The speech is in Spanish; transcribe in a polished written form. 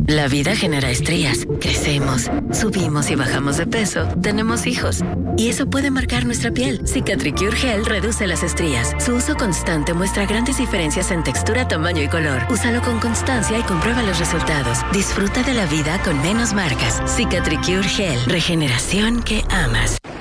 La vida genera estrías. Crecemos, subimos y bajamos de peso. Tenemos hijos. Y eso puede marcar nuestra piel. Cicatricure Gel reduce las estrías. Su uso constante muestra grandes diferencias en textura, tamaño y color. Úsalo con constancia y comprueba los resultados. Disfruta de la vida con menos marcas. Cicatricure Gel. Regeneración que amas.